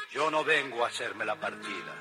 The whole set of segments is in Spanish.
Yo no vengo a hacerme la partida,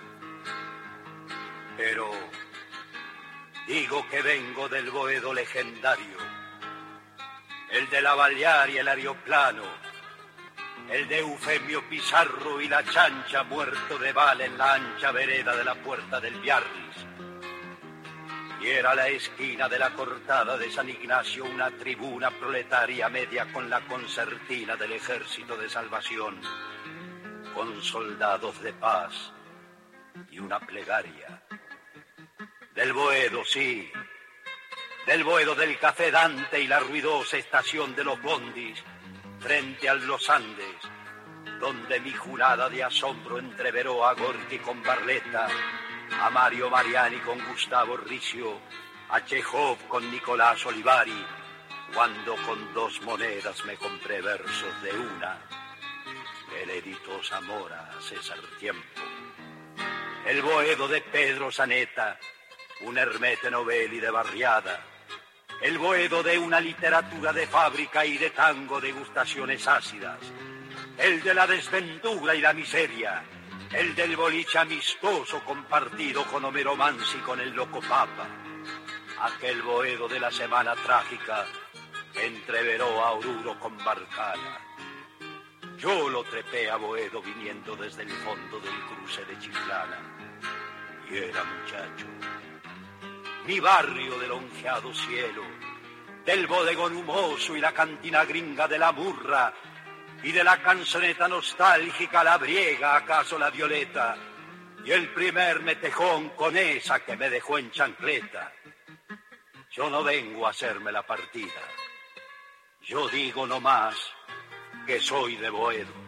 pero digo que vengo del Boedo legendario, el de la Balear y el Aeroplano, el de Eufemio Pizarro y la chancha muerto de bala en la ancha vereda de la Puerta del Biarritz. Y era la esquina de la Cortada de San Ignacio una tribuna proletaria media con la concertina del Ejército de Salvación, con soldados de paz y una plegaria. Del Boedo, sí, del Boedo del Café Dante y la ruidosa estación de los bondis frente a los Andes, donde mi jurada de asombro entreveró a Gorki con Barletta, a Mario Mariani con Gustavo Rizzio, a Chekhov con Nicolás Olivari, cuando con 2 monedas me compré versos de una que le editó Zamora a César Tiempo. El Boedo de Pedro Zaneta, un Hermete Novelli de barriada, el Boedo de una literatura de fábrica y de tango degustaciones ácidas, el de la desventura y la miseria, el del boliche amistoso compartido con Homero Mansi y con el Loco Papa, aquel Boedo de la semana trágica que entreveró a Oruro con Barcala. Yo lo trepé a Boedo viniendo desde el fondo del cruce de Chiclana, y era muchacho. Mi barrio del onjeado cielo, del bodegón humoso y la cantina gringa de la Murra, y de la canzoneta nostálgica la Briega, acaso la Violeta, y el primer metejón con esa que me dejó en chancleta. Yo no vengo a hacerme la partida, yo digo nomás que soy de Boedo.